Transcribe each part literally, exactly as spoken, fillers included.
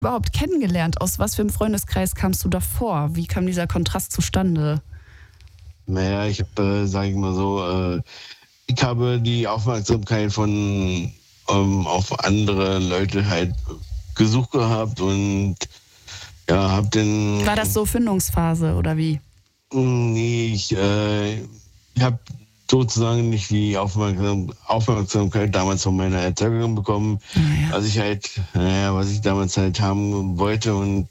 überhaupt kennengelernt? Aus was für einem Freundeskreis kamst du davor? Wie kam dieser Kontrast zustande? Naja, ich habe, äh, sage ich mal so, äh, ich habe die Aufmerksamkeit von ähm, auf andere Leute halt gesucht gehabt und ja, habe dann... War das so Findungsphase oder wie? Nee, ich, äh, ich habe sozusagen nicht die Aufmerksam Aufmerksamkeit damals von meiner Erzeugerin bekommen, Ah, ja. was ich halt, naja, was ich damals halt haben wollte und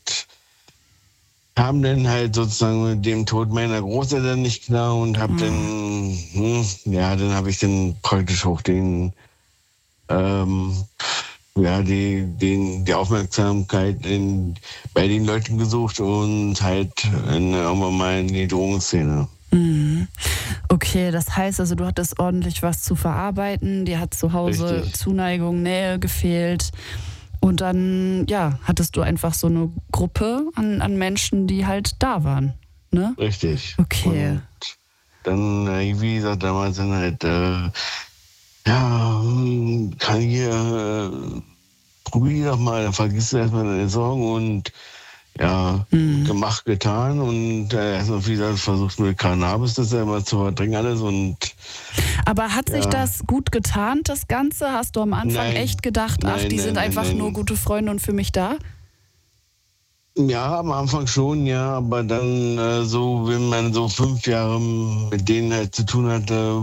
kam dann halt sozusagen mit dem Tod meiner Großeltern nicht klar und habe Ah. dann, hm, ja, dann habe ich dann praktisch auch den, ähm, ja, die, den, die Aufmerksamkeit in, bei den Leuten gesucht und halt in, irgendwann mal in die Drogenszene. Mhm. Okay, das heißt also, du hattest ordentlich was zu verarbeiten, dir hat zu Hause Richtig. Zuneigung, Nähe gefehlt und dann, ja, hattest du einfach so eine Gruppe an, an Menschen, die halt da waren, ne? Richtig. Okay. Und dann, äh, wie gesagt, damals dann halt, äh, ja, hm, kann hier, äh, probier doch mal, dann vergisst du erstmal deine Sorgen und ja, Mhm. gemacht, getan und äh, erstmal wie gesagt versucht mit Cannabis das selber zu verdrängen alles und Aber hat sich ja. das gut getarnt, das Ganze? Hast du am Anfang Nein. echt gedacht, ach, Nein, die nein, sind nein, einfach nein. nur gute Freunde und für mich da? Ja, am Anfang schon, ja, aber dann äh, so, wenn man so fünf Jahre mit denen halt zu tun hatte,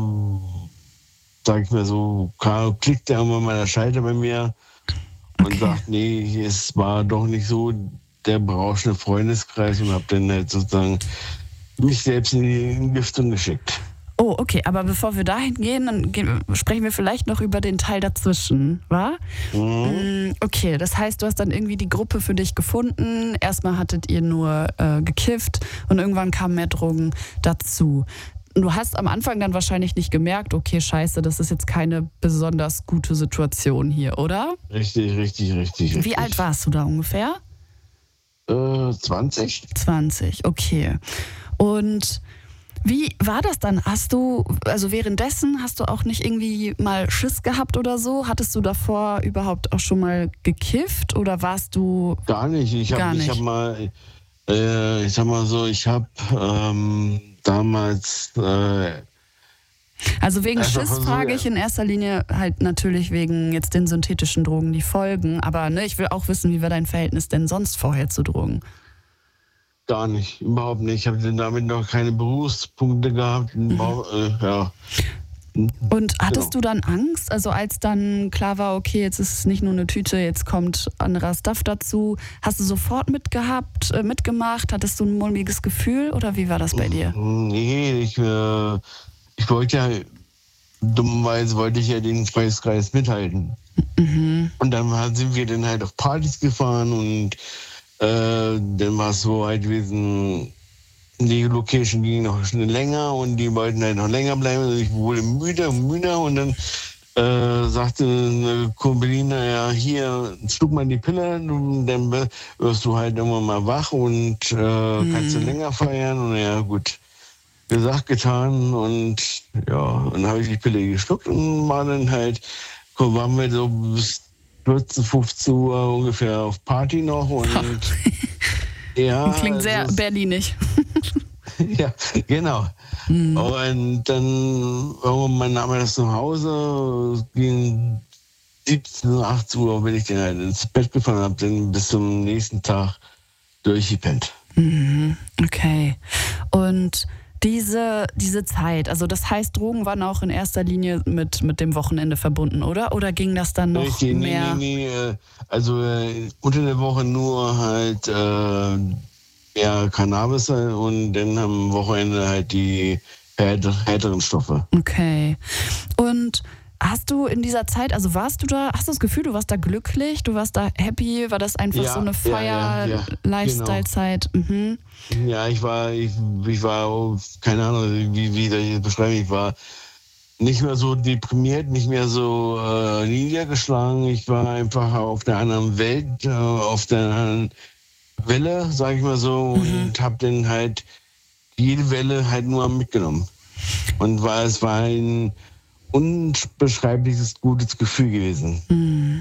sag ich mal so, kam- klickt der immer mal der Schalter bei mir und Okay. sagt, nee, es war doch nicht so der berauschende Freundeskreis und hab dann halt sozusagen mich selbst in die Entgiftung geschickt. Oh, okay, aber bevor wir dahin gehen, dann gehen, sprechen wir vielleicht noch über den Teil dazwischen, wa? Mhm. Mm, Okay, das heißt, du hast dann irgendwie die Gruppe für dich gefunden. Erstmal hattet ihr nur äh, gekifft und irgendwann kamen mehr Drogen dazu. Du hast am Anfang dann wahrscheinlich nicht gemerkt, okay, scheiße, das ist jetzt keine besonders gute Situation hier, oder? Richtig, richtig, richtig, richtig. Wie alt warst du da ungefähr? Äh, zwanzig? zwanzig, okay. Und wie war das dann? Hast du, also währenddessen, hast du auch nicht irgendwie mal Schiss gehabt oder so? Hattest du davor überhaupt auch schon mal gekifft oder warst du... Gar nicht. Ich Gar habe ich nicht. hab mal, äh, ich sag mal so, ich habe ähm, damals, äh, Also wegen einfach Schiss so, frage ja. ich in erster Linie halt natürlich wegen jetzt den synthetischen Drogen, die folgen. Aber ne, ich will auch wissen, wie war dein Verhältnis denn sonst vorher zu Drogen? Gar nicht, überhaupt nicht. Ich habe damit noch keine Berufspunkte gehabt. Überhaupt, äh, ja. Und hattest Genau. du dann Angst? Also als dann klar war, okay, jetzt ist es nicht nur eine Tüte, jetzt kommt anderer Stuff dazu. Hast du sofort mitgehabt, äh, mitgemacht? Hattest du ein mulmiges Gefühl oder wie war das bei dir? Nee, ich, äh, ich wollte ja, dummerweise wollte ich ja den Freundeskreis mithalten. Mhm. Und dann sind wir dann halt auf Partys gefahren und äh, dann war es so halt gewesen, die Location ging noch schnell länger und die wollten halt noch länger bleiben. Also ich wurde müde und müde und dann äh, sagte eine Kumpelina, ja hier, schluck mal die Pille, du- dann wirst du halt immer mal wach und äh, kannst du länger feiern. Und ja gut, gesagt, getan und ja, dann habe ich die Pille geschluckt und war dann halt, komm, waren wir so bis vierzehn, fünfzehn Uhr ungefähr auf Party noch und ja, Klingt sehr also es- berlinig. ja, genau. Mhm. Und dann irgendwann nahm er das nach Hause, es ging siebzehn, achtzehn Uhr bin ich dann halt ins Bett gefahren, habe dann bis zum nächsten Tag durchgepennt. Mhm. Okay. Und diese, diese Zeit, also das heißt, Drogen waren auch in erster Linie mit, mit dem Wochenende verbunden, oder? Oder ging das dann noch Richtig, nee, mehr? nee, nee, äh, also äh, unter der Woche nur halt äh, ja, Cannabis und dann am Wochenende halt die härter- härteren Stoffe. Okay. Und hast du in dieser Zeit, also warst du da, hast du das Gefühl, du warst da glücklich, du warst da happy? War das einfach Ja, so eine ja, ja, ja, Feier-Lifestyle-Zeit? Mhm. Ja, ich war, ich, ich war, oh, keine Ahnung, wie, wie soll ich das beschreiben, ich war nicht mehr so deprimiert, nicht mehr so äh, niedergeschlagen. Ich war einfach auf der anderen Welt, äh, auf der anderen Welle, sage ich mal so, und habe dann halt jede Welle halt nur mitgenommen. Und war, es war ein unbeschreibliches gutes Gefühl gewesen. Mhm.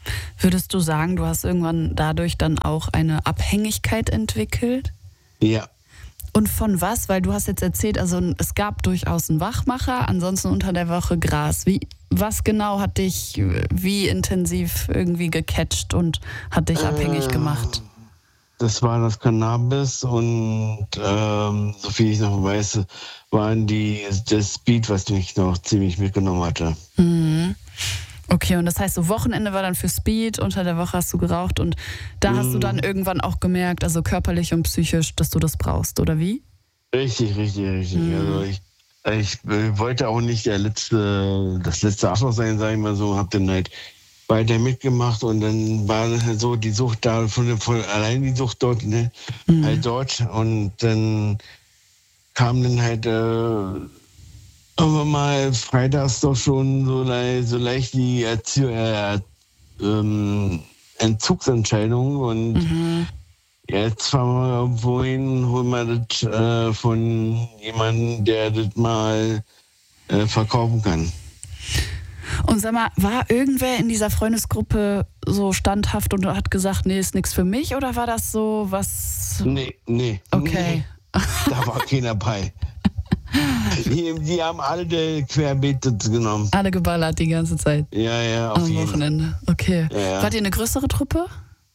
Würdest du sagen, du hast irgendwann dadurch dann auch eine Abhängigkeit entwickelt? Ja. Und von was? Weil du hast jetzt erzählt, also es gab durchaus einen Wachmacher, ansonsten unter der Woche Gras. Wie, was genau hat dich wie intensiv irgendwie gecatcht und hat dich äh, abhängig gemacht? Das war das Cannabis und ähm, so viel ich noch weiß, waren die das Speed, was mich noch ziemlich mitgenommen hatte. Mhm. Okay, und das heißt, so Wochenende war dann für Speed, unter der Woche hast du geraucht und da mm. hast du dann irgendwann auch gemerkt, also körperlich und psychisch, dass du das brauchst, oder wie? Richtig, richtig, richtig. Mm. Also ich, ich wollte auch nicht der letzte, das letzte Arschloch sein, sag ich mal so, hab dann halt weiter mitgemacht und dann war halt so die Sucht da, von, von allein die Sucht dort, ne, mm. halt dort und dann kam dann halt äh, aber mal freitags doch schon so, le- so leicht die Erzie- äh, ähm, Entzugsentscheidung und mhm. jetzt fahren wir irgendwo hin, holen wir das äh, von jemandem, der das mal äh, verkaufen kann. Und sag mal, war irgendwer in dieser Freundesgruppe so standhaft und hat gesagt, nee, ist nichts für mich, oder war das so was? Nee, nee. Okay. Nee. Da war keiner bei. Die, die haben alle querbeet genommen. Alle geballert die ganze Zeit? Ja, ja, auf am jeden. Wochenende. Okay. Ja, ja. Wart ihr eine größere Truppe?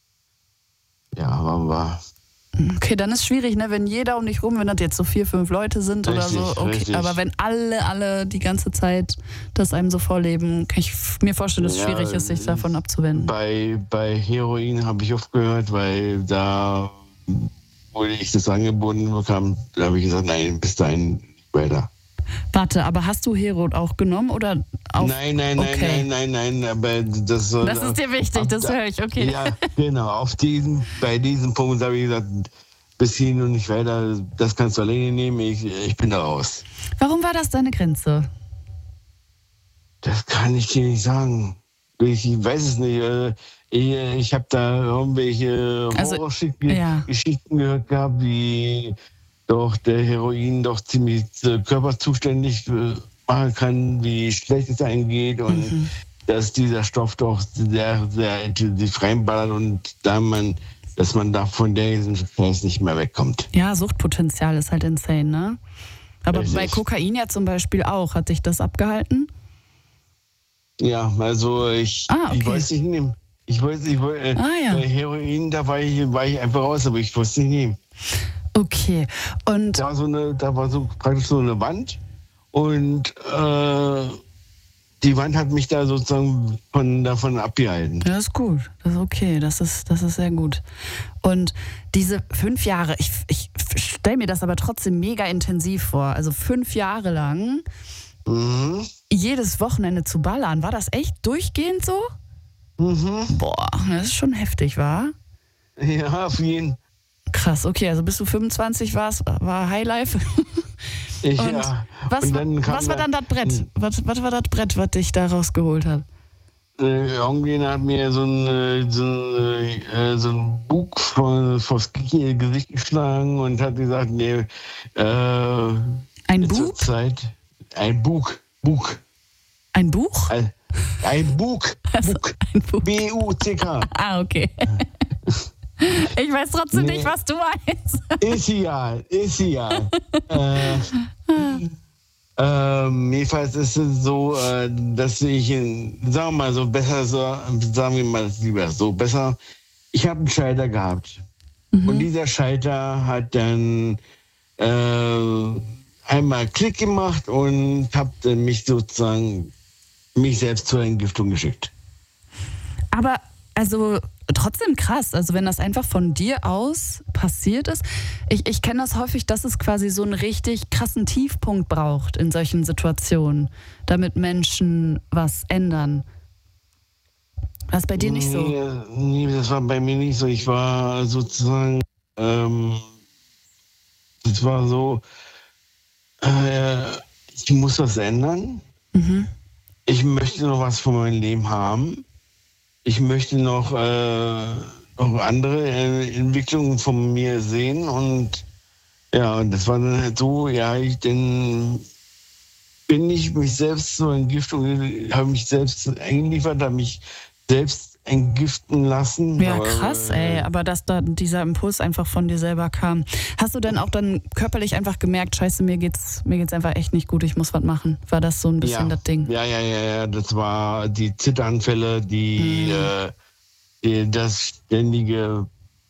Ja, waren wir. Okay, dann ist schwierig, ne? Wenn jeder um dich rum, wenn das jetzt so vier, fünf Leute sind richtig, oder so. Okay, richtig. aber wenn alle, alle die ganze Zeit das einem so vorleben, kann ich mir vorstellen, dass es ja, schwierig ist, sich davon abzuwenden. Bei, bei Heroin habe ich aufgehört, weil da, wo ich das angeboten bekam, da habe ich gesagt, nein, bis dahin weiter. Warte, aber hast du Heroin auch genommen oder auf? Nein, nein, okay. nein, nein, nein, nein, aber das soll. Das ist dir wichtig, das höre ich, okay. Ja, genau, auf diesen, bei diesem Punkt habe ich gesagt, bis hierhin und nicht weiter, das kannst du alleine nehmen, ich, ich bin da raus. Warum war das deine Grenze? Das kann ich dir nicht sagen. Ich weiß es nicht. Ich, ich habe da irgendwelche also, Horrorgeschichten ja. gehört gehabt, wie doch der Heroin doch ziemlich körperzuständig machen kann, wie schlecht es einem geht und mhm. dass dieser Stoff doch sehr, sehr intensiv reinballert und da man, dass man da von diesem Stress nicht mehr wegkommt. Ja, Suchtpotenzial ist halt insane, ne? Aber Richtig. Bei Kokain ja zum Beispiel auch. Hat dich das abgehalten? Ja, also ich, ah, okay. ich wollte nicht nehmen. Ich wollte, ich wollte, äh, ah, ja. bei Heroin, da war ich, war ich einfach raus, aber ich wollte es nicht nehmen. Okay. Und da, so eine, da war so praktisch so eine Wand und äh, die Wand hat mich da sozusagen von, davon abgehalten. Das ist gut, das ist okay, das ist, das ist sehr gut. Und diese fünf Jahre, ich, ich stelle mir das aber trotzdem mega intensiv vor, also fünf Jahre lang mhm. jedes Wochenende zu ballern, war das echt durchgehend so? Mhm. Boah, das ist schon heftig, wa? Ja, auf jeden Fall. Krass, okay, also bis du fünfundzwanzig warst, war Highlife. Ich, und ja. was, und dann was war dann das Brett? Was, was war das Brett, was dich da rausgeholt hat? Äh, irgendwie hat mir so ein, so ein, äh, so ein Bug vor, vors Gesicht geschlagen und hat gesagt, nee, äh, ein Bug? Zeit, ein Bug, Bug. Ein Buch? Ein, ein Bug, also, Bug. Ein Bug. B U C K. Ah, okay. Ich weiß trotzdem nee. nicht, was du meinst. Ist egal, ist egal. äh, ähm, jedenfalls ist es so, äh, dass ich, sagen wir mal so, besser, so, sagen wir mal lieber so, besser, ich habe einen Schalter gehabt. Mhm. Und dieser Schalter hat dann äh, einmal Klick gemacht und hat mich sozusagen, mich selbst zur Entgiftung geschickt. Aber, also... Trotzdem krass, also wenn das einfach von dir aus passiert ist. Ich, ich kenne das häufig, dass es quasi so einen richtig krassen Tiefpunkt braucht in solchen Situationen, damit Menschen was ändern. War es bei dir nicht so? Nee, nee, das war bei mir nicht so. Ich war sozusagen, ähm, das war so, äh, ich muss was ändern. Mhm. Ich möchte noch was von meinem Leben haben. Ich möchte noch, äh, noch andere äh, Entwicklungen von mir sehen und ja, und das war dann halt so, ja, ich dann bin ich mich selbst zur Entgiftung, habe mich selbst eingeliefert, habe mich selbst entgiften lassen. Ja, aber, krass, äh, ey. Aber dass da dieser Impuls einfach von dir selber kam. Hast du denn auch dann körperlich einfach gemerkt, scheiße, mir geht's, mir geht's einfach echt nicht gut, ich muss was machen? War das so ein bisschen ja, das Ding? ja, ja, ja, ja, das war die Zitteranfälle, die, Mhm. äh, die das ständige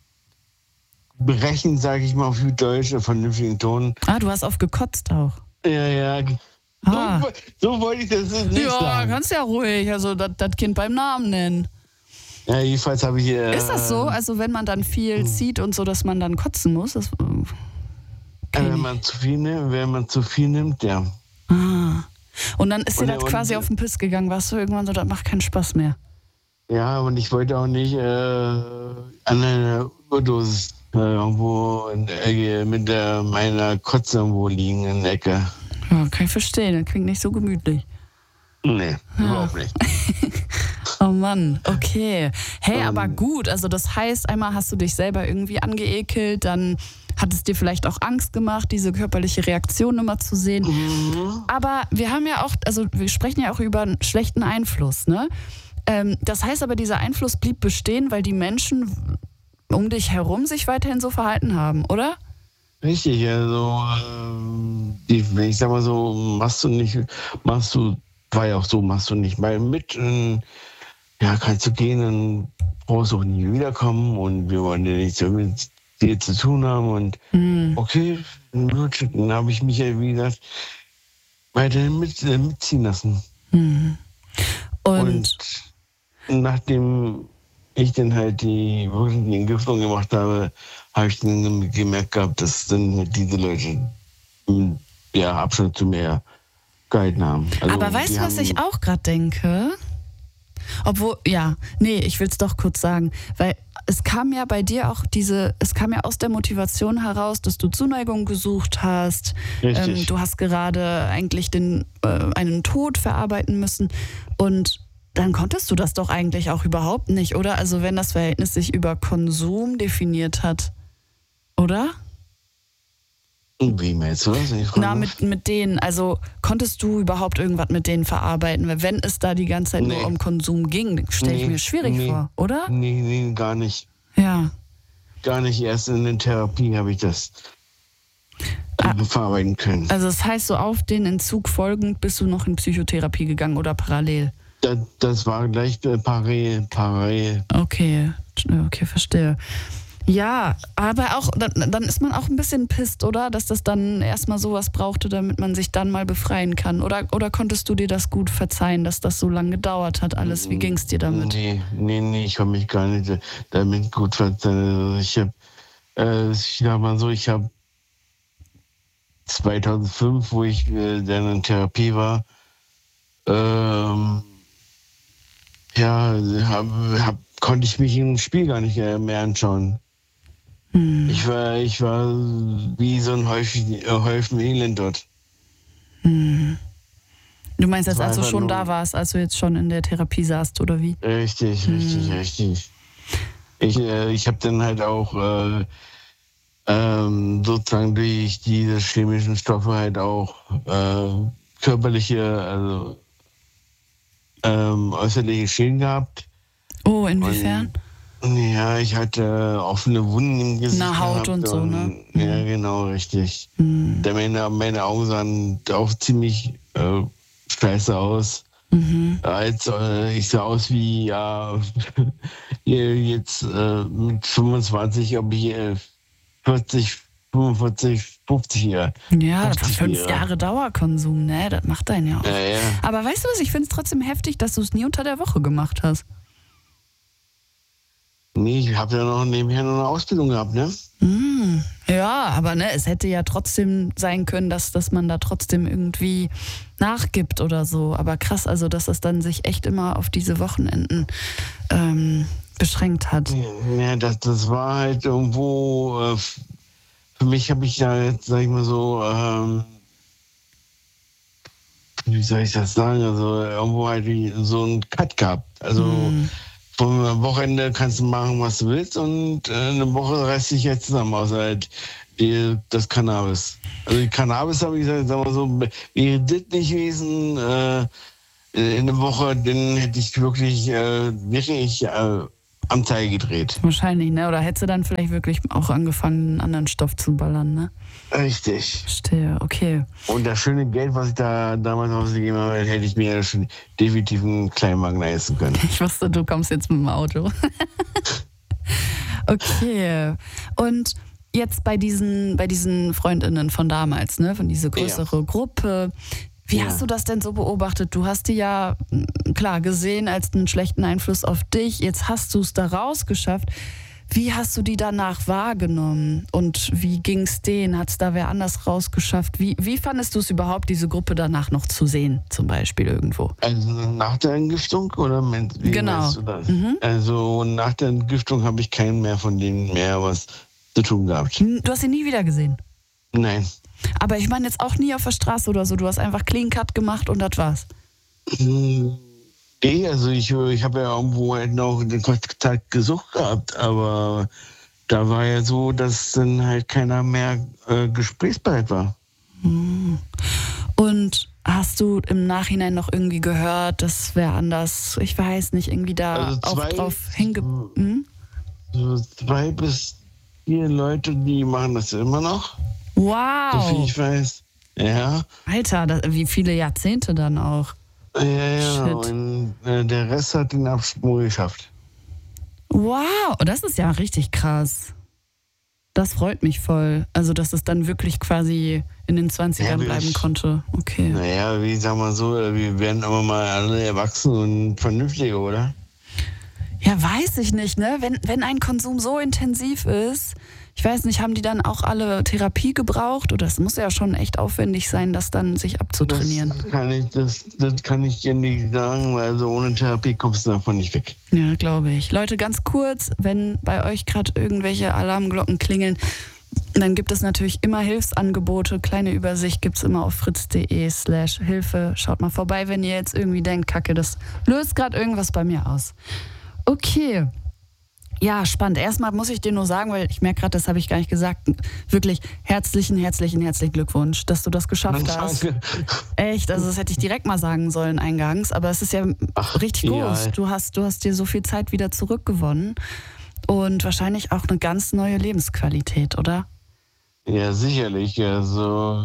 Brechen, sage ich mal auf gut Deutsch, einen vernünftigen Ton. Ah, du hast oft gekotzt auch. Ja, ja. Ah. So, so wollte ich das nicht Ja, sagen. kannst ja ruhig, also das Kind beim Namen nennen. Ja, jedenfalls habe ich... Äh, Ist das so? Also wenn man dann viel zieht und so, dass man dann kotzen muss? Das, äh, kenn wenn ich. man zu viel nimmt, wenn man zu viel nimmt, ja. Ah. Und dann ist dir Und- das und- quasi auf den Piss gegangen. Warst du irgendwann so, das macht keinen Spaß mehr? Ja, und ich wollte auch nicht äh, an einer Überdosis äh, irgendwo in der Ecke mit der, meiner Kotze irgendwo liegen in der Ecke. Ja, kann ich verstehen. Das klingt nicht so gemütlich. Nee, überhaupt nicht. Oh Mann, okay. Hey, Ähm. aber gut. Also das heißt, einmal hast du dich selber irgendwie angeekelt, dann hat es dir vielleicht auch Angst gemacht, diese körperliche Reaktion immer zu sehen. Mhm. Aber wir haben ja auch, also wir sprechen ja auch über einen schlechten Einfluss, ne? Ähm, das heißt aber, dieser Einfluss blieb bestehen, weil die Menschen um dich herum sich weiterhin so verhalten haben, oder? Richtig, also ähm, die, ich sag mal so, machst du nicht, machst du, war ja auch so, machst du nicht mal mit, ähm, ja, kannst du gehen, dann brauchst du auch nie wiederkommen und wir wollen ja nichts mit dir zu tun haben und Mhm. okay, gut, dann habe ich mich ja, wie gesagt, weiterhin mit, äh, mitziehen lassen. Mhm. Und, Und nachdem ich dann halt die, wirklich die Entgiftung gemacht habe, habe ich dann gemerkt gehabt, dass dann diese Leute mm, ja, Abstand zu mir gehalten haben. Also, aber weißt die du, was haben- ich auch gerade denke? Obwohl, ja, nee, ich will es doch kurz sagen, weil es kam ja bei dir auch diese, es kam ja aus der Motivation heraus, dass du Zuneigung gesucht hast. Richtig. Ähm, du hast gerade eigentlich den, äh, einen Tod verarbeiten müssen und dann konntest du das doch eigentlich auch überhaupt nicht, oder? Also wenn das Verhältnis sich über Konsum definiert hat, oder? Wie meinst du das? wenn ich fragen Na, darf? mit, mit denen, also konntest du überhaupt irgendwas mit denen verarbeiten? Weil wenn es da die ganze Zeit Nee. nur um Konsum ging, stelle ich Nee, mir schwierig nee. vor, oder? Nee, nee, gar nicht. Ja. Gar nicht. Erst in der Therapie habe ich das Ah. verarbeiten können. Also das heißt, so auf den Entzug folgend bist du noch in Psychotherapie gegangen oder parallel? Das, das war gleich äh, parallel, parallel. Okay, okay, verstehe. Ja, aber auch, dann, dann ist man auch ein bisschen pisst, oder? Dass das dann erstmal sowas brauchte, damit man sich dann mal befreien kann. Oder, oder konntest du dir das gut verzeihen, dass das so lange gedauert hat alles? Wie ging es dir damit? Nee, nee, nee, ich habe mich gar nicht damit gut verzeihen. Also ich habe, äh, ich sag mal so, ich habe zweitausendfünf, wo ich äh, dann in Therapie war, ähm, ja, hab, hab, konnte ich mich im Spiel gar nicht äh, mehr anschauen. Hm. Ich war, ich war wie so ein Häufchen, äh, Häufchen Elend dort. Hm. Du meinst Das jetzt, war als du einfach schon nur- da warst, als du jetzt schon in der Therapie saßt, oder wie? Richtig, richtig, Hm. richtig. Ich, äh, ich habe dann halt auch äh, ähm, sozusagen durch diese chemischen Stoffe halt auch äh, körperliche, also ähm, äußerliche Schäden gehabt. Oh, inwiefern? Ja, ich hatte offene Wunden im Gesicht. Na, Haut gehabt und so, ne? Ja, genau, richtig. Hm. Da meine, meine Augen sahen auch ziemlich äh, scheiße aus. Mhm. Als, äh, ich sah aus wie, ja, hier jetzt äh, mit fünfundzwanzig, ob ich äh, vierzig, fünfundvierzig, fünfzig Jahre. Ja, das war fünfzig fünf Jahre. Jahre Dauerkonsum, ne? Das macht einen ja auch. Ja, ja. Aber weißt du was, ich finde es trotzdem heftig, dass du es nie unter der Woche gemacht hast. Nee, ich habe ja noch nebenher noch eine Ausbildung gehabt, ne? Mm, ja, aber ne, es hätte ja trotzdem sein können, dass, dass man da trotzdem irgendwie nachgibt oder so. Aber krass, also dass es dann sich echt immer auf diese Wochenenden ähm, beschränkt hat. Ja, das, das war halt irgendwo, äh, für mich habe ich ja jetzt, sag ich mal so, ähm, wie soll ich das sagen, also irgendwo halt wie so einen Cut gehabt. Also Mm. vom Wochenende kannst du machen, was du willst und äh, eine Woche reißt dich jetzt zusammen, außer halt die, das Cannabis. Also die Cannabis habe ich gesagt, sag mal so, wäre das nicht gewesen, äh, äh, in der Woche, dann hätte ich wirklich, äh, wirklich äh, am Teil gedreht. Wahrscheinlich, ne? Oder hättest du dann vielleicht wirklich auch angefangen, einen anderen Stoff zu ballern, ne? Richtig. Verstehe, okay. Und das schöne Geld, was ich da damals ausgegeben habe, hätte ich mir schon definitiv einen Kleinwagen leisten können. Ich wusste, du kommst jetzt mit dem Auto. Okay. Und jetzt bei diesen, bei diesen FreundInnen von damals, ne? Von dieser größere ja. Gruppe. Wie ja. hast du das denn so beobachtet? Du hast die ja, klar, gesehen als einen schlechten Einfluss auf dich. Jetzt hast du es da rausgeschafft. Wie hast du die danach wahrgenommen? Und wie ging es denen? Hat es da wer anders rausgeschafft? Wie, wie fandest du es überhaupt, diese Gruppe danach noch zu sehen, zum Beispiel irgendwo? Also nach der Entgiftung? Oder wie genau. meinst du das? Mhm. Also nach der Entgiftung habe ich keinen mehr von denen mehr was zu tun gehabt. Du hast sie nie wieder gesehen? Nein. Aber ich meine jetzt auch nie auf der Straße oder so. Du hast einfach Clean Cut gemacht und das war's. Nee, also ich, ich habe ja irgendwo halt noch den Kontakt gesucht gehabt, aber da war ja so, dass dann halt keiner mehr äh, gesprächsbereit war. Und hast du im Nachhinein noch irgendwie gehört, dass wer anders, ich weiß nicht, irgendwie da also zwei, auch drauf hinge... Hm? So zwei bis vier Leute, die machen das immer noch. Wow. So viel ich weiß. Ja. Alter, das, wie viele Jahrzehnte dann auch. Ja, ja. Shit. Und äh, der Rest hat den Absprung geschafft. Wow, das ist ja richtig krass. Das freut mich voll. Also, dass es dann wirklich quasi in den zwanzigern ja, bleiben ich, konnte. Okay. Naja, wie sagen wir so, wir werden aber mal alle erwachsen und vernünftiger, oder? Ja, weiß ich nicht, ne? Wenn, wenn ein Konsum so intensiv ist, ich weiß nicht, haben die dann auch alle Therapie gebraucht? Oder es muss ja schon echt aufwendig sein, das dann sich abzutrainieren. Das kann ich, das, das kann ich dir nicht sagen, weil also ohne Therapie kommst du davon nicht weg. Ja, glaube ich. Leute, ganz kurz, wenn bei euch gerade irgendwelche Alarmglocken klingeln, dann gibt es natürlich immer Hilfsangebote. Kleine Übersicht gibt es immer auf fritz.de slash Hilfe. Schaut mal vorbei, wenn ihr jetzt irgendwie denkt, Kacke, das löst gerade irgendwas bei mir aus. Okay. Ja, spannend. Erstmal muss ich dir nur sagen, weil ich merke gerade, das habe ich gar nicht gesagt, wirklich herzlichen, herzlichen, herzlichen Glückwunsch, dass du das geschafft Mann, hast. danke. Echt, also das hätte ich direkt mal sagen sollen eingangs, aber es ist ja Ach, richtig groß. Ja. Du hast, du hast dir so viel Zeit wieder zurückgewonnen und wahrscheinlich auch eine ganz neue Lebensqualität, oder? Ja, sicherlich. Also,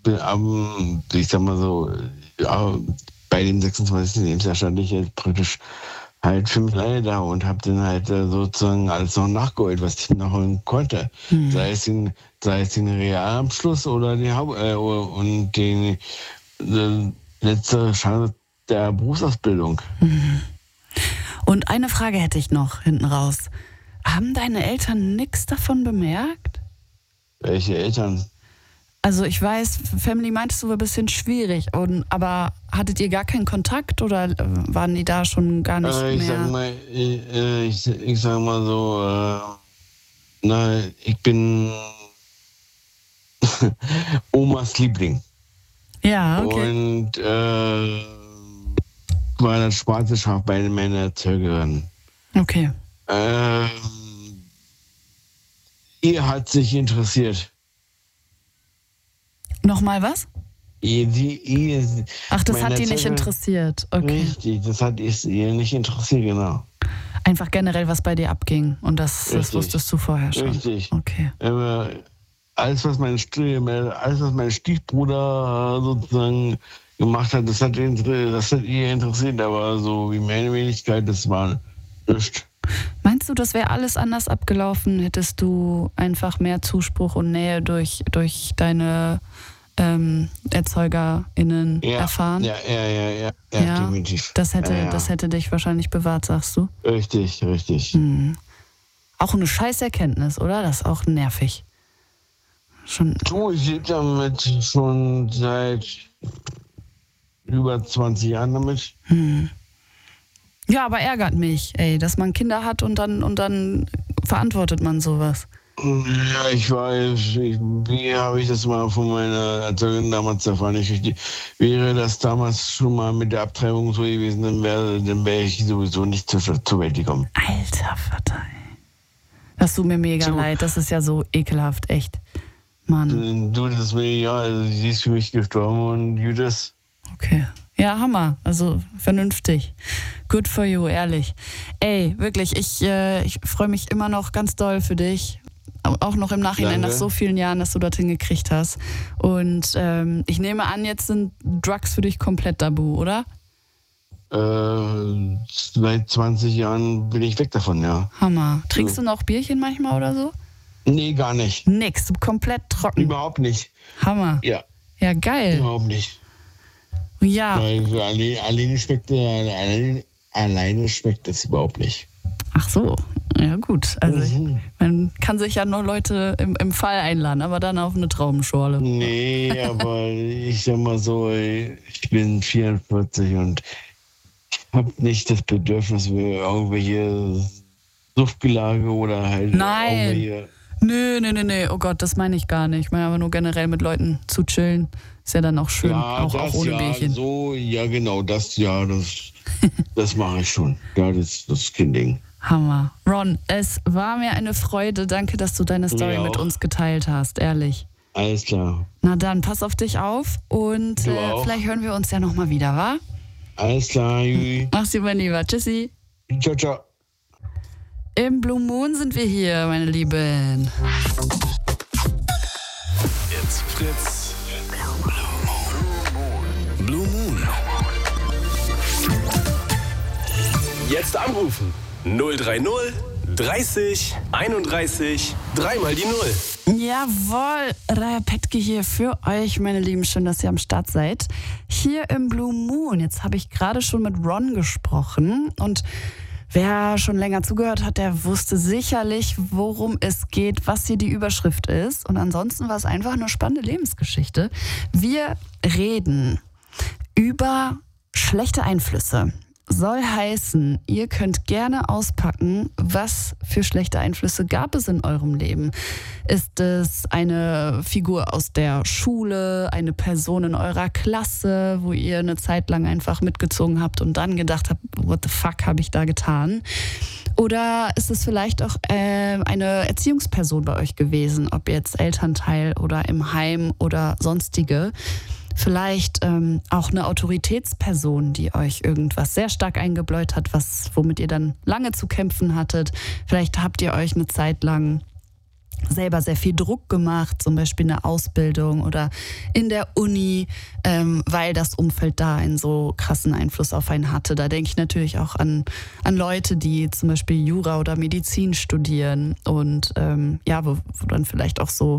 ich sag mal so, ja, bei dem sechsundzwanzigsten Lebensjahr stand ich jetzt praktisch halt für mich alleine da und habe dann halt äh, sozusagen alles noch nachgeholt, was ich nachholen konnte. Hm. Sei es den, sei es den Realabschluss oder die Haupt äh, und den äh, letzte Chance der Berufsausbildung. Hm. Und eine Frage hätte ich noch hinten raus. Haben deine Eltern nichts davon bemerkt? Welche Eltern? Also ich weiß, Family meintest du, war ein bisschen schwierig, und, aber hattet ihr gar keinen Kontakt oder waren die da schon gar nicht äh, ich mehr? Sag mal, ich, ich, ich sag mal so, äh, na, ich bin Omas Liebling. Ja, okay. Und äh, war das schwarze Schaf bei meiner Erzeugerin. Okay. Äh, ihr hat sich interessiert. Nochmal was? Ihr, die, ihr, Ach, das hat die nicht interessiert. Okay. Richtig, das hat ihr nicht interessiert, genau. Einfach generell, was bei dir abging. Und das, das wusstest du vorher schon. Richtig. Okay. Aber alles, was mein, alles, was mein Stiefbruder sozusagen gemacht hat, das hat, das hat ihr interessiert. Aber so wie meine Wenigkeit, das war nichts. Meinst du, das wäre alles anders abgelaufen? Hättest du einfach mehr Zuspruch und Nähe durch, durch deine ähm, ErzeugerInnen ja, erfahren? Ja, ja, ja, ja, ja, ja definitiv. Das hätte, ja, ja. das hätte dich wahrscheinlich bewahrt, sagst du? Richtig, richtig. Hm. Auch eine Scheißerkenntnis, oder? Das ist auch nervig. Schon. Du, ich lebe damit schon seit über zwanzig Jahren damit. Hm. Ja, aber ärgert mich, ey, dass man Kinder hat und dann, und dann verantwortet man sowas. Ja, ich weiß, ich, wie habe ich das mal von meiner Erzeugerin damals erfahren? Ich, wäre das damals schon mal mit der Abtreibung so gewesen, dann wäre dann wär ich sowieso nicht zur, zur Welt gekommen. Alter Vater, ey. Das tut mir mega so leid, das ist ja so ekelhaft, echt. Mann. Du, das ist mir ja, also sie ist für mich gestorben und Judas. Okay. Ja, Hammer. Also vernünftig. Good for you, ehrlich. Ey, wirklich, ich, äh, ich freue mich immer noch ganz doll für dich. Auch noch im Nachhinein, Danke. nach so vielen Jahren, dass du dorthin gekriegt hast. Und ähm, ich nehme an, jetzt sind Drugs für dich komplett tabu, oder? Äh, seit zwanzig Jahren bin ich weg davon, ja. Hammer. Trinkst du noch Bierchen manchmal oder so? Nee, gar nicht. Nix, du komplett trocken. Überhaupt nicht. Hammer. Ja, Ja, geil. überhaupt nicht. Ja. Weil für alle, alleine schmeckt alleine, alleine schmeckt das überhaupt nicht. Ach so. Ja, gut. Also Mhm. man kann sich ja nur Leute im, im Fall einladen, aber dann auf eine Traubenschorle. Nee, aber ich sag mal so, ich bin vierundvierzig und ich habe nicht das Bedürfnis für irgendwelche Suchtgelage oder halt Nein. irgendwelche... Nö, nö, nö, nö. Oh Gott, das meine ich gar nicht. Ich meine aber nur generell mit Leuten zu chillen. Ist ja dann auch schön, Ja, auch, auch das ohne ja, Bierchen. so, ja genau, das ja, das, das mache ich schon. Ja, das, das ist kein Ding. Hammer. Ron, es war mir eine Freude. Danke, dass du deine Story Mir mit auch. uns geteilt hast, ehrlich. Alles klar. Na dann, pass auf dich auf und Du äh, auch. vielleicht hören wir uns ja nochmal wieder, wa? Alles klar, Jui. Mach's dir, mein Lieber. Tschüssi. Ciao, ciao. Im Blue Moon sind wir hier, meine Lieben. It's Fritz. Blue Moon. Jetzt anrufen. null drei null dreißig einunddreißig dreimal die Null. Jawohl, Raya Petke hier für euch, meine Lieben. Schön, dass ihr am Start seid. Hier im Blue Moon. Jetzt habe ich gerade schon mit Ron gesprochen und wer schon länger zugehört hat, der wusste sicherlich, worum es geht, was hier die Überschrift ist. Und ansonsten war es einfach eine spannende Lebensgeschichte. Wir reden über schlechte Einflüsse. Soll heißen, ihr könnt gerne auspacken, was für schlechte Einflüsse gab es in eurem Leben. Ist es eine Figur aus der Schule, eine Person in eurer Klasse, wo ihr eine Zeit lang einfach mitgezogen habt und dann gedacht habt, what the fuck habe ich da getan? Oder ist es vielleicht auch äh, eine Erziehungsperson bei euch gewesen, ob jetzt Elternteil oder im Heim oder sonstige? Vielleicht ähm, auch eine Autoritätsperson, die euch irgendwas sehr stark eingebläut hat, was, womit ihr dann lange zu kämpfen hattet. Vielleicht habt ihr euch eine Zeit lang selber sehr viel Druck gemacht, zum Beispiel in der Ausbildung oder in der Uni, ähm, weil das Umfeld da einen so krassen Einfluss auf einen hatte. Da denke ich natürlich auch an, an Leute, die zum Beispiel Jura oder Medizin studieren und ähm, ja, wo, wo dann vielleicht auch so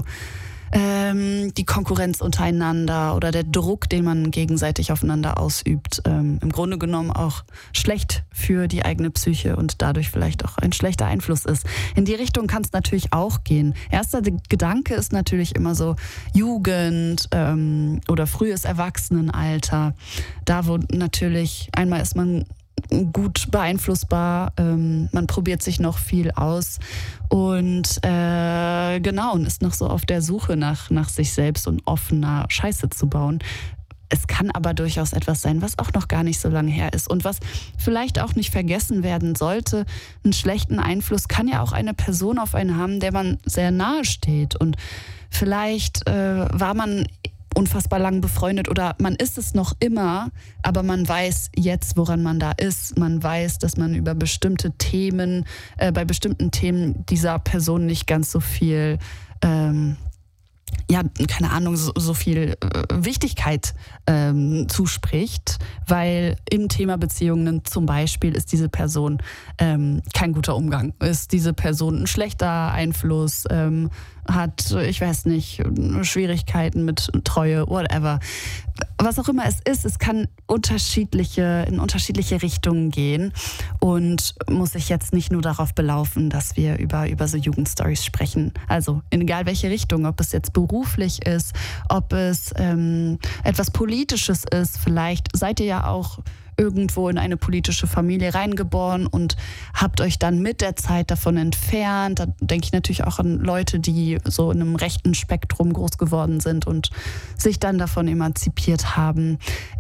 Ähm, die Konkurrenz untereinander oder der Druck, den man gegenseitig aufeinander ausübt, ähm, im Grunde genommen auch schlecht für die eigene Psyche und dadurch vielleicht auch ein schlechter Einfluss ist. In die Richtung kann es natürlich auch gehen. Erster Gedanke ist natürlich immer so Jugend ähm, oder frühes Erwachsenenalter. Da, wo natürlich einmal ist man gut beeinflussbar, ähm, man probiert sich noch viel aus und äh, genau, und ist noch so auf der Suche nach, nach sich selbst und offener Scheiße zu bauen. Es kann aber durchaus etwas sein, was auch noch gar nicht so lange her ist und was vielleicht auch nicht vergessen werden sollte. Einen schlechten Einfluss kann ja auch eine Person auf einen haben, der man sehr nahe steht und vielleicht äh, war man unfassbar lang befreundet oder man ist es noch immer, aber man weiß jetzt, woran man da ist. Man weiß, dass man über bestimmte Themen, äh, bei bestimmten Themen dieser Person nicht ganz so viel, ähm, ja, keine Ahnung, so, so viel äh, Wichtigkeit ähm, zuspricht, weil im Thema Beziehungen zum Beispiel ist diese Person ähm, kein guter Umgang, ist diese Person ein schlechter Einfluss, ähm, hat, ich weiß nicht, Schwierigkeiten mit Treue, whatever. Was auch immer es ist, es kann unterschiedliche, in unterschiedliche Richtungen gehen und muss sich jetzt nicht nur darauf belaufen, dass wir über, über so Jugendstories sprechen. Also in egal welche Richtung, ob es jetzt beruflich ist, ob es ähm, etwas Politisches ist, vielleicht seid ihr ja auch irgendwo in eine politische Familie reingeboren und habt euch dann mit der Zeit davon entfernt. Da denke ich natürlich auch an Leute, die so in einem rechten Spektrum groß geworden sind und sich dann davon emanzipiert haben.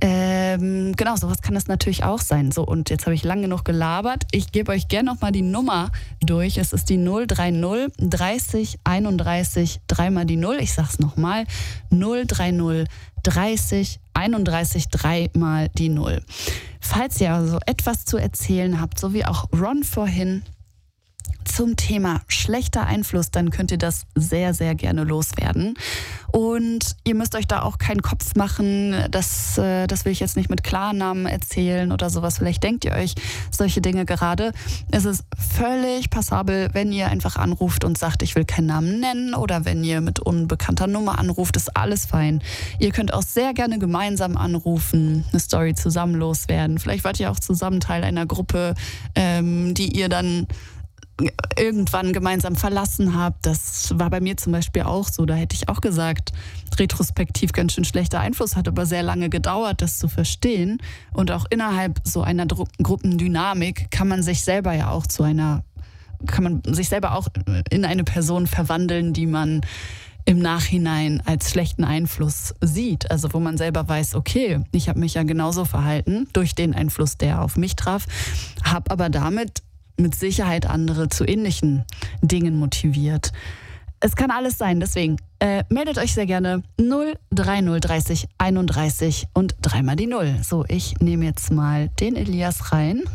Ähm, genau, sowas kann das natürlich auch sein. So, und jetzt habe ich lang genug gelabert. Ich gebe euch gerne nochmal die Nummer durch. Es ist die null drei null dreißig einunddreißig dreimal die Null. Ich sag's nochmal. null drei null dreißig einunddreißig drei mal die Null. Falls ihr also etwas zu erzählen habt, so wie auch Ron vorhin, zum Thema schlechter Einfluss, dann könnt ihr das sehr, sehr gerne loswerden. Und ihr müsst euch da auch keinen Kopf machen, das, äh, das will ich jetzt nicht mit Klarnamen erzählen oder sowas. Vielleicht denkt ihr euch solche Dinge gerade. Es ist völlig passabel, wenn ihr einfach anruft und sagt, ich will keinen Namen nennen, oder wenn ihr mit unbekannter Nummer anruft, ist alles fein. Ihr könnt auch sehr gerne gemeinsam anrufen, eine Story zusammen loswerden. Vielleicht wart ihr auch zusammen Teil einer Gruppe, ähm, die ihr dann irgendwann gemeinsam verlassen habt. Das war bei mir zum Beispiel auch so. Da hätte ich auch gesagt, retrospektiv ganz schön schlechter Einfluss, hat aber sehr lange gedauert, das zu verstehen. Und auch innerhalb so einer Dru- Gruppendynamik kann man sich selber ja auch zu einer, kann man sich selber auch in eine Person verwandeln, die man im Nachhinein als schlechten Einfluss sieht. Also wo man selber weiß, okay, ich habe mich ja genauso verhalten durch den Einfluss, der auf mich traf, habe aber damit mit Sicherheit andere zu ähnlichen Dingen motiviert. Es kann alles sein, deswegen äh, meldet euch sehr gerne null drei null dreißig einunddreißig und dreimal die Null. So, ich nehme jetzt mal den Elias rein.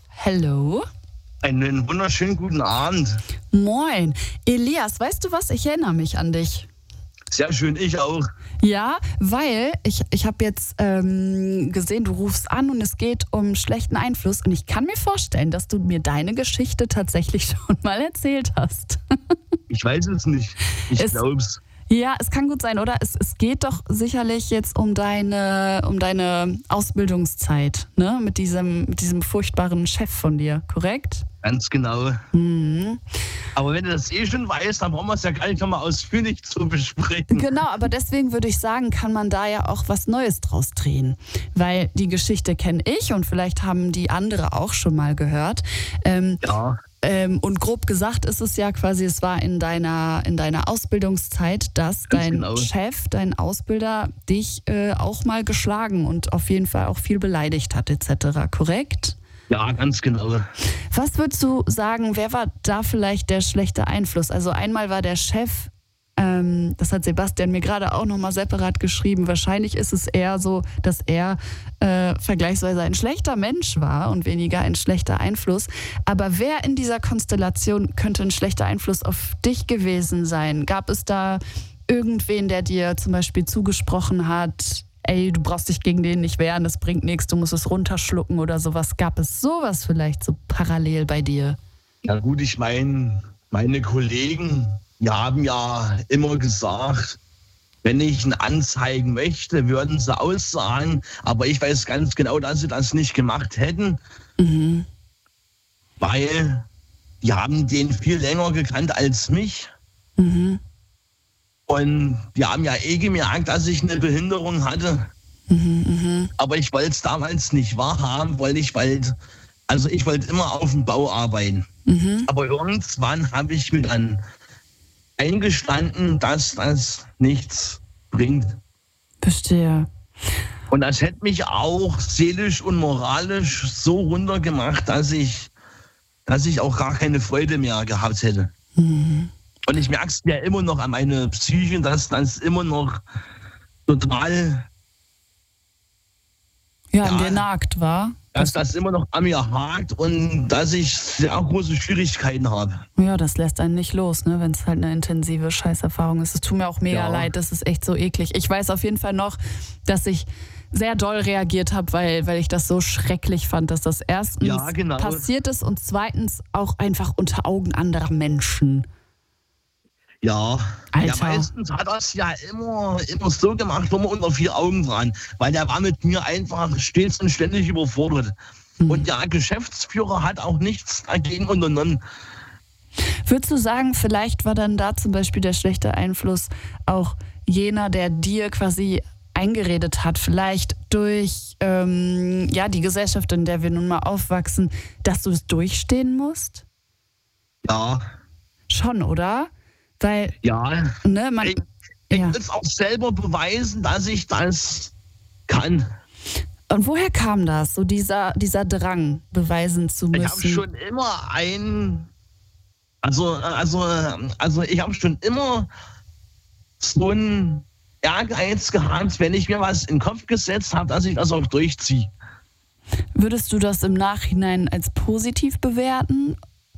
Hello. Einen wunderschönen guten Abend. Moin. Elias, weißt du was? Ich erinnere mich an dich. Sehr schön, ich auch. Ja, weil ich, ich habe jetzt ähm, gesehen, du rufst an und es geht um schlechten Einfluss. Und ich kann mir vorstellen, dass du mir deine Geschichte tatsächlich schon mal erzählt hast. Ich weiß es nicht. Ich Es- glaub's. Ja, es kann gut sein, oder? Es, es geht doch sicherlich jetzt um deine, um deine Ausbildungszeit, ne? Mit diesem, mit diesem furchtbaren Chef von dir, korrekt? Ganz genau. Mhm. Aber wenn du das eh schon weißt, dann brauchen wir es ja gar nicht nochmal ausführlich zu besprechen. Genau, aber deswegen würde ich sagen, kann man da ja auch was Neues draus drehen. Weil die Geschichte kenne ich und vielleicht haben die andere auch schon mal gehört. Ähm, Ja, ähm, und grob gesagt ist es ja quasi, es war in deiner, in deiner Ausbildungszeit, dass Ganz dein genau. Chef, dein Ausbilder dich äh, auch mal geschlagen und auf jeden Fall auch viel beleidigt hat et cetera. Korrekt? ja, ganz genau. Was würdest du sagen, wer war da vielleicht der schlechte Einfluss? Also einmal war der Chef, ähm, das hat Sebastian mir gerade auch nochmal separat geschrieben, wahrscheinlich ist es eher so, dass er äh, vergleichsweise ein schlechter Mensch war und weniger ein schlechter Einfluss. Aber wer in dieser Konstellation könnte ein schlechter Einfluss auf dich gewesen sein? Gab es da irgendwen, der dir zum Beispiel zugesprochen hat, ey, du brauchst dich gegen den nicht wehren, das bringt nichts, du musst es runterschlucken oder sowas? Gab es sowas vielleicht so parallel bei dir? Ja gut, ich meine, meine Kollegen, die haben ja immer gesagt, wenn ich ihn anzeigen möchte, würden sie aussagen. Aber ich weiß ganz genau, dass sie das nicht gemacht hätten, Mhm. weil die haben den viel länger gekannt als mich. Mhm. Und die haben ja eh gemerkt, dass ich eine Behinderung hatte. Mhm. Mhm. Aber ich wollte es damals nicht wahrhaben, weil ich wollte, also ich wollte immer auf dem Bau arbeiten. Mhm. Aber irgendwann habe ich mir dann eingestanden, dass das nichts bringt. Verstehe. Und das hätte mich auch seelisch und moralisch so runtergemacht, dass ich, dass ich auch gar keine Freude mehr gehabt hätte. Mhm. Und ich merke es ja immer noch an meiner Psyche, dass das immer noch total, Ja, an Ja. dir nagt, war? dass das immer noch an mir hakt und dass ich sehr große Schwierigkeiten habe. Ja, das lässt einen nicht los, ne, wenn es halt eine intensive Scheißerfahrung ist. Es tut mir auch mega Ja. leid, das ist echt so eklig. Ich weiß auf jeden Fall noch, dass ich sehr doll reagiert habe, weil, weil ich das so schrecklich fand, dass das erstens Ja, genau. passiert ist und zweitens auch einfach unter Augen anderer Menschen. Ja, Alter. ja, meistens hat er es ja immer, immer so gemacht, wo wir unter vier Augen waren, weil der war mit mir einfach stets und ständig überfordert. Mhm. Und der Geschäftsführer hat auch nichts dagegen unternommen. Würdest du sagen, vielleicht war dann da zum Beispiel der schlechte Einfluss auch jener, der dir quasi eingeredet hat, vielleicht durch ähm, ja, die Gesellschaft, in der wir nun mal aufwachsen, dass du es durchstehen musst? Ja, Schon, oder? Weil, ja. ne, man... Ich, ich ja. will es auch selber beweisen, dass ich das kann. Und woher kam das, so dieser, dieser Drang, beweisen zu Ich habe müssen? schon immer ein, also, also, also ich habe schon immer so ein Ehrgeiz gehabt, wenn ich mir was in den Kopf gesetzt habe, dass ich das auch durchziehe. Würdest du das im Nachhinein als positiv bewerten?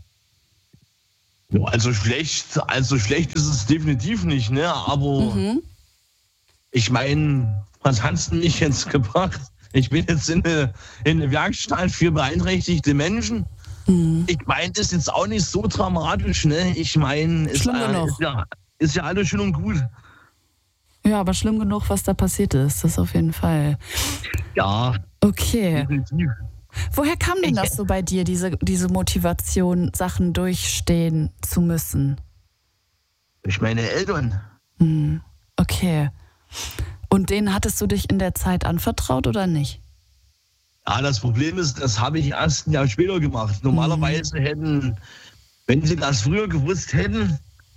Ja, also schlecht, also schlecht ist es definitiv nicht, ne? Aber Mhm. ich meine, was hat's denn mich jetzt gebracht? Ich bin jetzt in eine, in eine Werkstatt für beeinträchtigte Menschen. Mhm. Ich meine, das ist jetzt auch nicht so dramatisch, ne? Ich meine, ist, Schlimm äh, genug. ist, ja, ist ja alles schön und gut. Ja, aber schlimm genug, was da passiert ist, das auf jeden Fall. Ja, Okay. definitiv. Woher kam denn das so bei dir, diese, diese Motivation, Sachen durchstehen zu müssen? Durch meine Eltern. Hm. Okay. Und denen hattest du dich in der Zeit anvertraut oder nicht? Ja, das Problem ist, das habe ich erst ein Jahr später gemacht. Normalerweise hätten, wenn sie das früher gewusst hätten,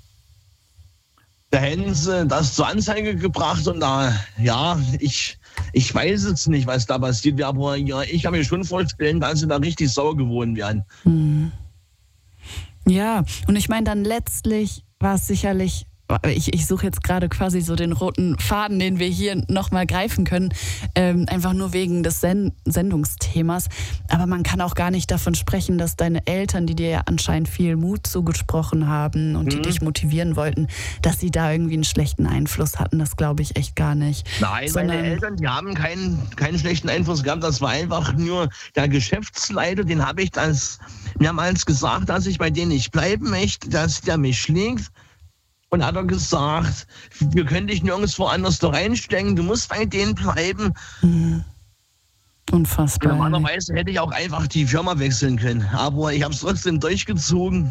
da hätten sie das zur Anzeige gebracht und da, ja, ich, ich weiß jetzt nicht, was da passiert wäre, aber ja, ich kann mir schon vorstellen, dass sie da richtig sauer geworden wären. Hm. Ja, und ich meine, dann letztlich war es sicherlich, ich, ich suche jetzt gerade quasi so den roten Faden, den wir hier nochmal greifen können, ähm, einfach nur wegen des Sen- Sendungsthemas. Aber man kann auch gar nicht davon sprechen, dass deine Eltern, die dir ja anscheinend viel Mut zugesprochen haben und die Mhm. dich motivieren wollten, dass sie da irgendwie einen schlechten Einfluss hatten. Das glaube ich echt gar nicht. Nein, Sondern- meine Eltern, die haben keinen, keinen schlechten Einfluss gehabt. Das war einfach nur der Geschäftsleiter, den habe ich das mehrmals gesagt, dass ich bei denen nicht bleiben möchte, dass der mich schlägt. Und hat er gesagt, wir können dich nirgendwo anders da reinstecken, du musst bei denen bleiben. Unfassbar. Normalerweise hätte ich auch einfach die Firma wechseln können, aber ich habe es trotzdem durchgezogen.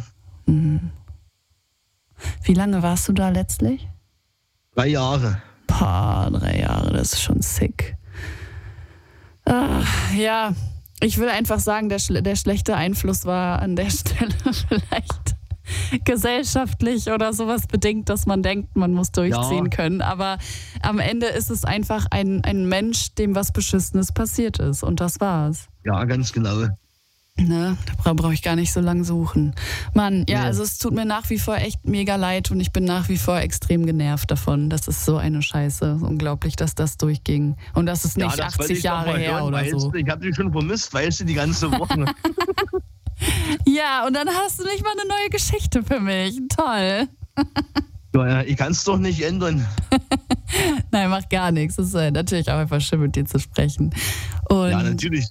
Wie lange warst du da letztlich? Drei Jahre. Boah, drei Jahre, das ist schon sick. Ah, ja, ich will einfach sagen, der, schle- der schlechte Einfluss war an der Stelle vielleicht gesellschaftlich oder sowas bedingt, dass man denkt, man muss durchziehen Ja. können. Aber am Ende ist es einfach ein, ein Mensch, dem was Beschissenes passiert ist. Und das war's. Ja, ganz genau. Ne? Da bra- brauche ich gar nicht so lang suchen. Mann, ja, Nee. also es tut mir nach wie vor echt mega leid und ich bin nach wie vor extrem genervt davon. Das ist so eine Scheiße. Unglaublich, dass das durchging. Und das ist nicht ja, das wollte achtzig ich doch Jahre mal her hören, oder weißt so. du, ich habe dich schon vermisst, weißt du, die ganze Woche. Ja, und dann hast du nicht mal eine neue Geschichte für mich. Toll. Ja, ja, ich kann es doch nicht ändern. Nein, macht gar nichts. Es ist äh, natürlich auch einfach schön, mit dir zu sprechen. Und, Ja, natürlich.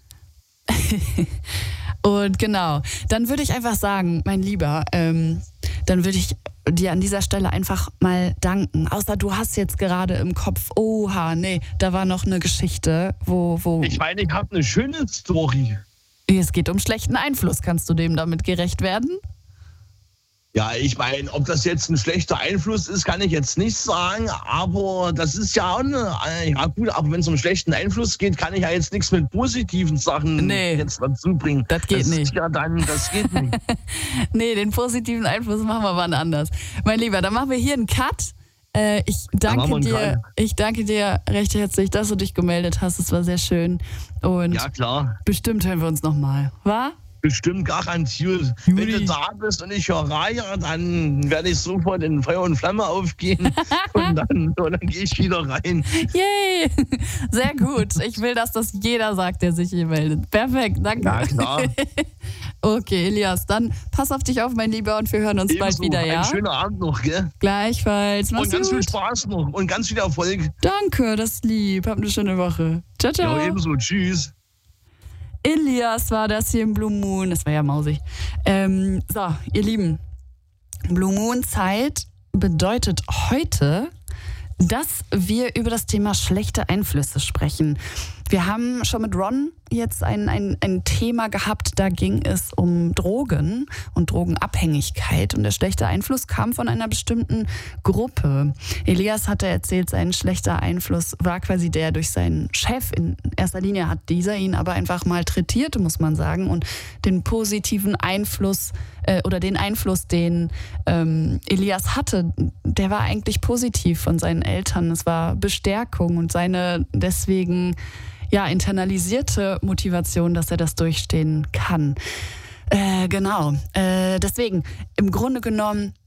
und genau, dann würde ich einfach sagen, mein Lieber, ähm, dann würde ich dir an dieser Stelle einfach mal danken. Außer du hast jetzt gerade im Kopf, oha, nee, da war noch eine Geschichte, wo, wo Ich meine, ich habe eine schöne Story. es geht um schlechten Einfluss. Kannst du dem damit gerecht werden? Ja, ich meine, ob das jetzt ein schlechter Einfluss ist, kann ich jetzt nicht sagen, aber das ist ja auch eine, ja gut, aber wenn es um schlechten Einfluss geht, kann ich ja jetzt nichts mit positiven Sachen Nee. jetzt dazu bringen. Das geht das nicht. Ist ja dann, das geht nicht. Nee, den positiven Einfluss machen wir wann anders. Mein Lieber, dann machen wir hier einen Cut. Äh, ich, danke machen wir einen dir, Cut. ich danke dir recht herzlich, dass du dich gemeldet hast. Es war sehr schön. Und Ja, klar. bestimmt hören wir uns nochmal. Wa? Bestimmt garantiert. Juli. Wenn du da bist und ich höre Raya, dann werde ich sofort in Feuer und Flamme aufgehen und dann, und dann gehe ich wieder rein. Yay! Sehr gut. Ich will, dass das jeder sagt, der sich hier meldet. Perfekt, danke. Ja, klar. Okay, Elias, dann pass auf dich auf, mein Lieber, und wir hören uns bald Ebenso. wieder, ja? Einen schönen Abend noch, gell? Gleichfalls. Mach's Und ganz viel gut. Spaß noch und ganz viel Erfolg. Danke, das ist lieb. Hab eine schöne Woche. Ciao, ciao. Ja, ebenso. Tschüss. Elias war das hier im Blue Moon. Das war ja mausig. Ähm, so, ihr Lieben. Blue Moon Zeit bedeutet heute, dass wir über das Thema schlechte Einflüsse sprechen. Wir haben schon mit Ron jetzt ein, ein, ein Thema gehabt, da ging es um Drogen und Drogenabhängigkeit. Und der schlechte Einfluss kam von einer bestimmten Gruppe. Elias hatte erzählt, sein schlechter Einfluss war quasi der durch seinen Chef. In erster Linie hat dieser ihn aber einfach malträtiert, muss man sagen. Und den positiven Einfluss äh, oder den Einfluss, den ähm, Elias hatte, der war eigentlich positiv von seinen Eltern. Es war Bestärkung und seine deswegen ja, internalisierte Motivation, dass er das durchstehen kann. Äh, genau. Äh, deswegen, im Grunde genommen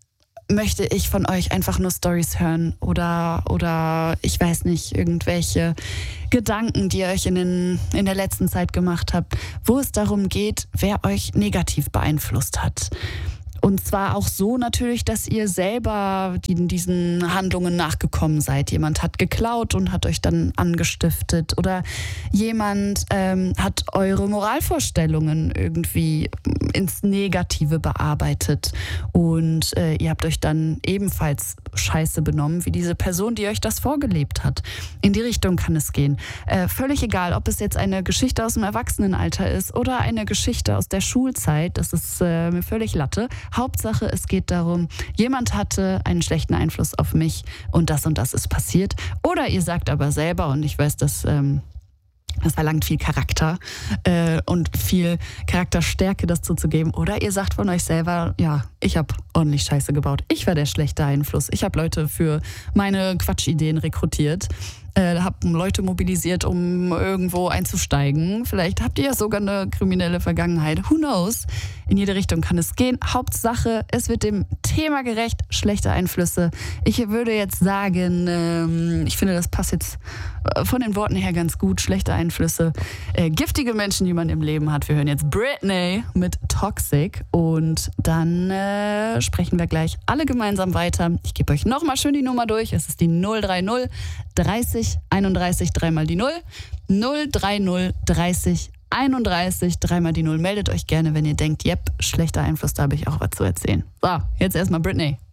möchte ich von euch einfach nur Storys hören oder, oder ich weiß nicht, irgendwelche Gedanken, die ihr euch in, den, in der letzten Zeit gemacht habt, wo es darum geht, wer euch negativ beeinflusst hat. Und zwar auch so natürlich, dass ihr selber diesen Handlungen nachgekommen seid. Jemand hat geklaut und hat euch dann angestiftet. Oder jemand ähm, hat eure Moralvorstellungen irgendwie ins Negative bearbeitet. Und äh, ihr habt euch dann ebenfalls scheiße benommen, wie diese Person, die euch das vorgelebt hat. In die Richtung kann es gehen. Äh, völlig egal, ob es jetzt eine Geschichte aus dem Erwachsenenalter ist oder eine Geschichte aus der Schulzeit. Das ist äh, mir völlig Latte. Hauptsache, es geht darum, jemand hatte einen schlechten Einfluss auf mich und das und das ist passiert. Oder ihr sagt aber selber, und ich weiß, dass ähm, das verlangt viel Charakter äh, und viel Charakterstärke, das zuzugeben. Oder ihr sagt von euch selber, ja, ich habe ordentlich Scheiße gebaut. Ich war der schlechte Einfluss. Ich habe Leute für meine Quatschideen rekrutiert. Äh, habe Leute mobilisiert, um irgendwo einzusteigen. Vielleicht habt ihr ja sogar eine kriminelle Vergangenheit. Who knows? In jede Richtung kann es gehen. Hauptsache, es wird dem Thema gerecht. Schlechte Einflüsse. Ich würde jetzt sagen, ähm, ich finde, das passt jetzt von den Worten her ganz gut. Schlechte Einflüsse. Äh, giftige Menschen, die man im Leben hat. Wir hören jetzt Britney mit Toxic. Und dann äh, sprechen wir gleich alle gemeinsam weiter. Ich gebe euch nochmal schön die Nummer durch. Es ist die null drei null dreißig einunddreißig, dreimal die null. null drei null dreißig einunddreißig, dreimal die null. Meldet euch gerne, wenn ihr denkt, yep, schlechter Einfluss, da habe ich auch was zu erzählen. So, jetzt erstmal Britney.